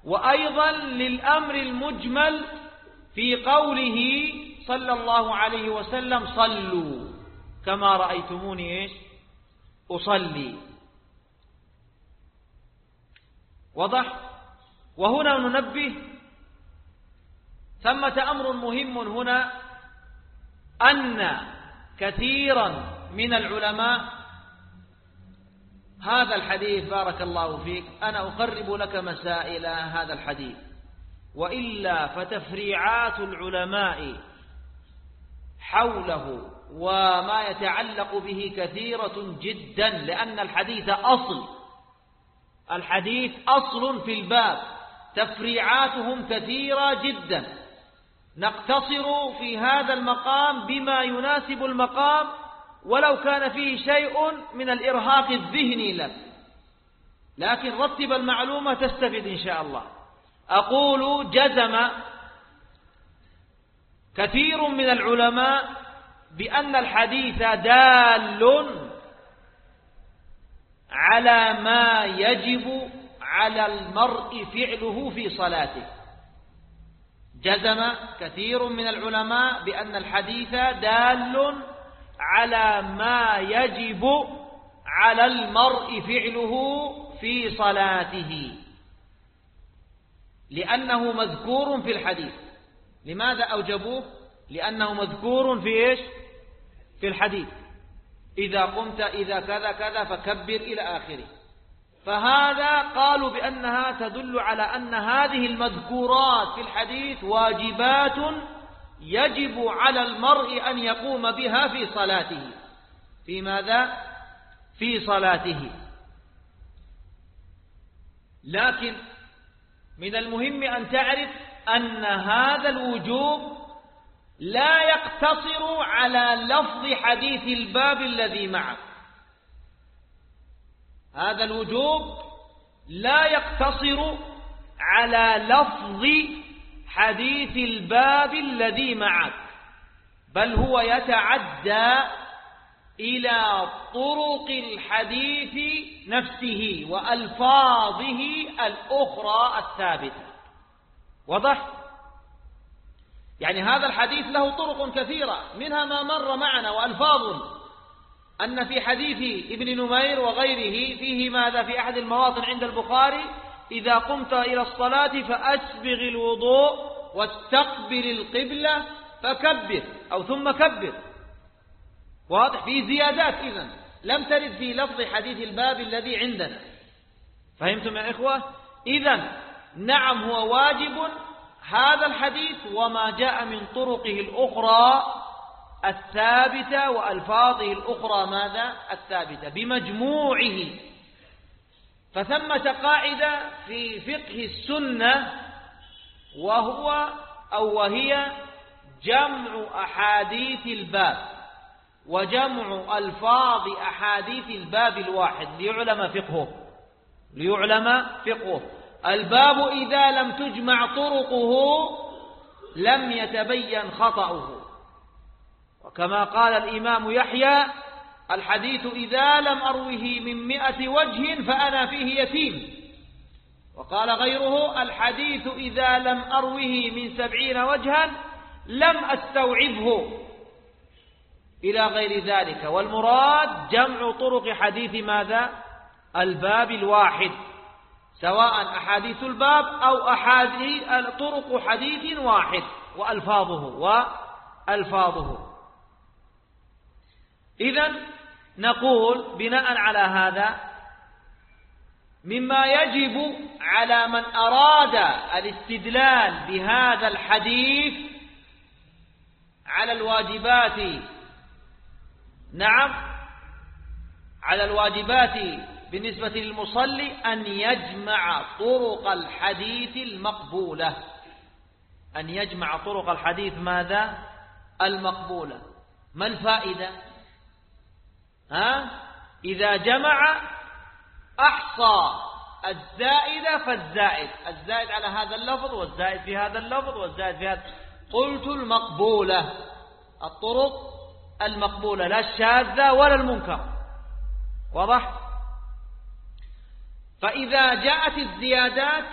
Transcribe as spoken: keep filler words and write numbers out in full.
وأيضا للأمر المجمل في قوله صلى الله عليه وسلم صلوا كما رأيتموني إيش أصلي. وضح. وهنا ننبه ثمة أمر مهم هنا، أن كثيرا من العلماء هذا الحديث بارك الله فيك أنا أقرب لك مسائل هذا الحديث، وإلا فتفريعات العلماء حوله وما يتعلق به كثيرة جدا، لأن الحديث أصل، الحديث أصل في الباب، تفريعاتهم كثيرة جدا. نقتصر في هذا المقام بما يناسب المقام، ولو كان فيه شيء من الإرهاق الذهني لك، لكن رتب المعلومة تستفيد إن شاء الله. أقول جزم كثير من العلماء بأن الحديث دال على ما يجب على المرء فعله في صلاته. جزم كثير من العلماء بأن الحديث دال على ما يجب على المرء فعله في صلاته، لأنه مذكور في الحديث. لماذا أوجبوه؟ لأنه مذكور في إيش؟ في الحديث. إذا قمت إذا كذا كذا فكبر إلى آخره. فهذا قالوا بأنها تدل على أن هذه المذكورات في الحديث واجبات يجب على المرء أن يقوم بها في صلاته. في ماذا؟ في صلاته. لكن من المهم أن تعرف أن هذا الوجوب لا يقتصر على لفظ حديث الباب الذي معك. هذا الوجوب لا يقتصر على لفظ حديث الباب الذي معك، بل هو يتعدى إلى طرق الحديث نفسه وألفاظه الأخرى الثابتة. وضح؟ يعني هذا الحديث له طرق كثيرة، منها ما مر معنا وألفاظ، أن في حديث ابن نمير وغيره فيه ماذا في أحد المواطن عند البخاري: إذا قمت إلى الصلاة فأسبغ الوضوء واستقبل القبلة فكبر أو ثم كبر. واضح؟ في زيادات إذن لم ترد في لفظ حديث الباب الذي عندنا. فهمتم يا إخوة؟ إذن نعم هو واجب هذا الحديث وما جاء من طرقه الأخرى الثابتة وألفاظه الأخرى ماذا؟ الثابتة بمجموعه. فثمة قاعدة في فقه السنة وهو أو وهي جمع أحاديث الباب وجمع ألفاظ أحاديث الباب الواحد ليعلم فقهه. ليعلم فقهه. الباب إذا لم تجمع طرقه لم يتبين خطأه. وكما قال الإمام يحيى: الحديث إذا لم أروه من مئة وجه فأنا فيه يتيم. وقال غيره: الحديث إذا لم أروه من سبعين وجها لم أستوعبه، إلى غير ذلك. والمراد جمع طرق حديث ماذا؟ الباب الواحد، سواء أحاديث الباب أو أحاديث طرق حديث واحد وألفاظه وألفاظه. إذن نقول بناء على هذا مما يجب على من أراد الاستدلال بهذا الحديث على الواجبات، نعم على الواجبات بالنسبة للمصلي أن يجمع طرق الحديث المقبولة. أن يجمع طرق الحديث ماذا؟ المقبولة. ما الفائدة؟ ها؟ إذا جمع أحصى الزائد فالزائد، الزائد على هذا اللفظ والزائد في هذا اللفظ والزائد في هذا. قلت المقبولة، الطرق المقبولة، لا الشاذة ولا المنكر. واضح؟ فإذا جاءت الزيادات